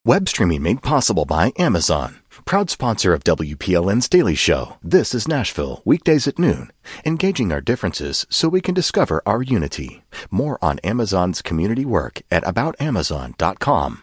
Web streaming made possible by Amazon. Proud sponsor of WPLN's Daily Show. This is Nashville, weekdays at noon. Engaging our differences so we can discover our unity. More on Amazon's community work at aboutamazon.com.